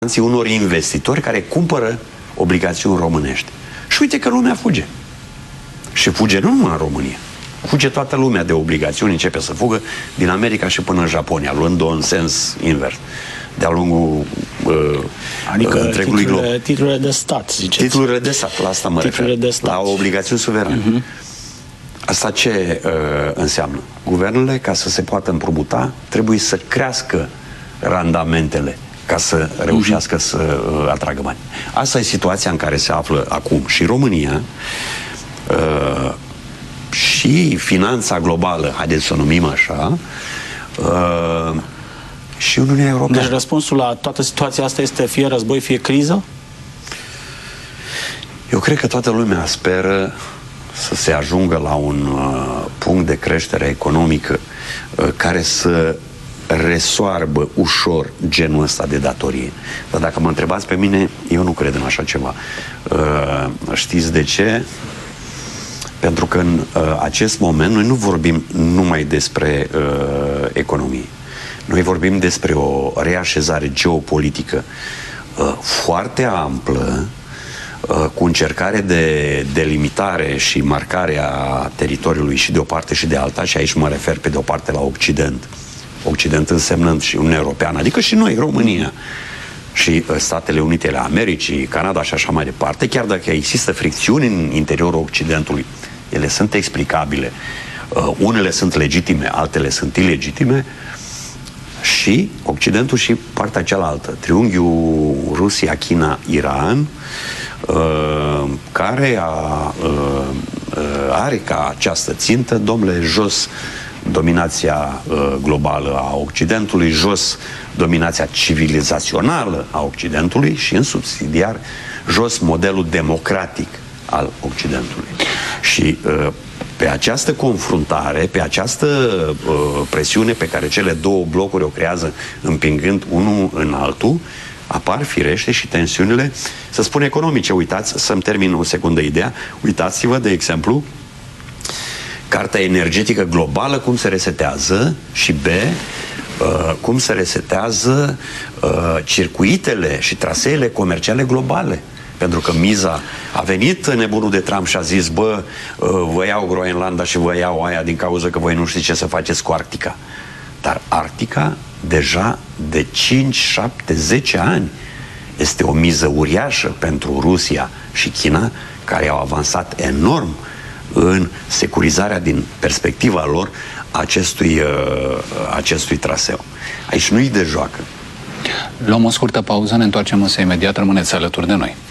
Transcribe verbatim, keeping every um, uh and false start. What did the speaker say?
unor investitori care cumpără obligațiuni românești. Și uite că lumea fuge. Și fuge nu numai în România. Fuge toată lumea de obligațiuni, începe să fugă din America și până în Japonia, luând-o în sens invers. De-a lungul uh, adică întregului glob. Titlurile de stat, ziceți. Titlurile de stat, la asta mă refer. De stat. La obligațiuni suverane. Uh-huh. Asta ce uh, înseamnă? Guvernele, ca să se poată împrumuta, trebuie să crească randamentele ca să reușească uh-huh. să uh, atragă bani. Asta e situația în care se află acum și România uh, și finanța globală, haideți să o numim așa, uh, și Uniunea Europeană. Deci răspunsul la toată situația asta este fie război, fie criză? Eu cred că toată lumea speră să se ajungă la un uh, punct de creștere economică uh, care să resoarbă ușor genul ăsta de datorie. Dar dacă mă întrebați pe mine, eu nu cred în așa ceva. Uh, știți de ce? Pentru că în uh, acest moment noi nu vorbim numai despre uh, economie. Noi vorbim despre o reașezare geopolitică uh, foarte amplă, uh, cu încercare de delimitare și marcare a teritoriului și de o parte și de alta, și aici mă refer pe de o parte la Occident. Occident însemnând și Uniunea Europeană, adică și noi, România, și uh, Statele Unite ale Americii, Canada și așa mai departe, chiar dacă există fricțiuni în interiorul Occidentului, ele sunt explicabile, uh, unele sunt legitime, altele sunt ilegitime, și Occidentul și partea cealaltă, triunghiul Rusia, China, Iran, uh, care a, uh, are ca această țintă, domnule, jos dominația uh, globală a Occidentului, jos dominația civilizațională a Occidentului și, în subsidiar, jos modelul democratic al Occidentului. Și uh, pe această confruntare, pe această uh, presiune pe care cele două blocuri o creează împingând unul în altul, apar firește și tensiunile, să spun economice. Uitați, să-mi termin o secundă ideea, uitați-vă, de exemplu, Carta energetică globală, cum se resetează, și B, uh, cum se resetează uh, circuitele și traseele comerciale globale. Pentru că miza a venit nebunul de Trump și a zis, bă, vă iau Groenlanda și vă iau aia din cauza că voi nu știți ce să faceți cu Arctica. Dar Arctica deja de cinci, șapte, zece ani este o miză uriașă pentru Rusia și China, care au avansat enorm în securizarea din perspectiva lor acestui, uh, acestui traseu. Aici nu-i de joacă. Luăm o scurtă pauză, ne întoarcem însă imediat, rămâneți alături de noi.